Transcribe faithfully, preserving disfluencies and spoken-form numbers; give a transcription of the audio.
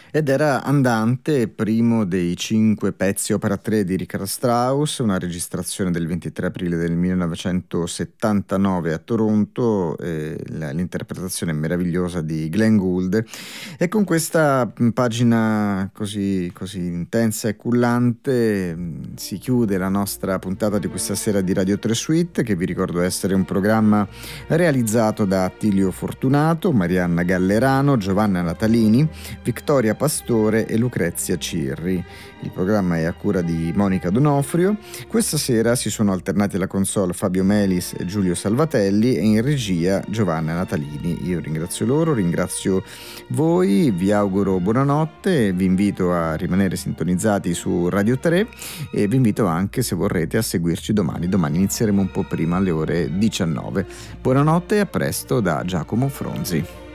Ed era Andante, primo dei cinque pezzi opera tre di Richard Strauss, una registrazione del ventitré aprile del millenovecentosettantanove a Toronto, eh, la- l'interpretazione meravigliosa di Glenn Gould. E con questa mh, pagina così, così intensa e cullante mh, si chiude la nostra puntata di questa sera di Radio tre Suite, che vi ricordo essere un programma realizzato da Attilio Fortunato, Marianna Gallerano, Giovanna Natalini, Vittoria Pastore e Lucrezia Cirri. Il programma è a cura di Monica Donofrio. Questa sera si sono alternati alla console Fabio Melis e Giulio Salvatelli e in regia Giovanna Natalini. Io ringrazio loro, ringrazio voi, vi auguro buonanotte, vi invito a rimanere sintonizzati su Radio tre e vi invito anche, se vorrete, a seguirci domani. Domani inizieremo un po' prima, alle ore diciannove. Buonanotte e a presto da Giacomo Fronzi.